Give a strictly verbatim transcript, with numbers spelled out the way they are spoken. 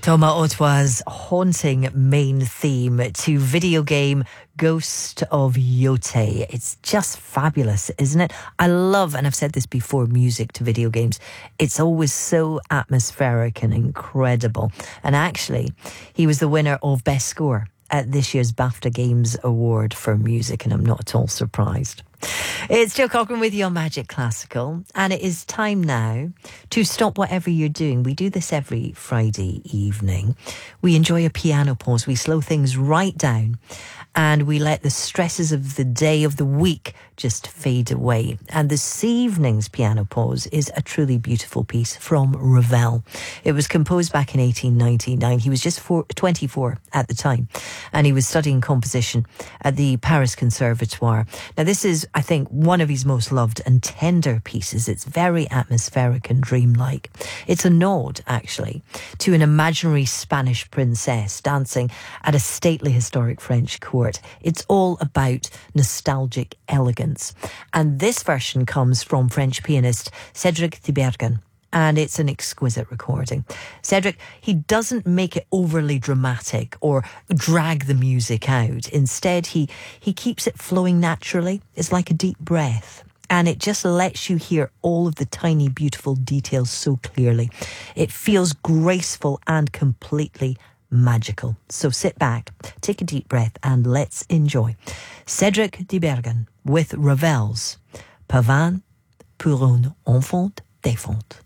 Thomas Autois' haunting main theme to video game Ghost of Yotei. It's just fabulous, isn't it? I love, and I've said this before, music to video games. It's always so atmospheric and incredible. And actually, he was the winner of Best Score at this year's BAFTA Games Award for music, and I'm not at all surprised. It's Jo Cochran with you on Magic Classical, and it is time now to stop whatever you're doing. We do this every Friday evening. We enjoy a piano pause. We slow things right down, and we let the stresses of the day, of the week, just fade away. And this evening's piano pause is a truly beautiful piece from Ravel. It was composed back in eighteen ninety-nine. He was just four, twenty-four at the time, and he was studying composition at the Paris Conservatoire. Now, this is, I think, one of his most loved and tender pieces. It's very atmospheric and dreamlike. It's a nod, actually, to an imaginary Spanish princess dancing at a stately historic French court. It's all about nostalgic elegance. And this version comes from French pianist Cédric Tiberghien. And it's an exquisite recording. Cédric, he doesn't make it overly dramatic or drag the music out. Instead, he, he keeps it flowing naturally. It's like a deep breath. And it just lets you hear all of the tiny, beautiful details so clearly. It feels graceful and completely magical. So sit back, take a deep breath, and let's enjoy Cédric Tiberghien with Ravel's Pavane pour un enfant défunt.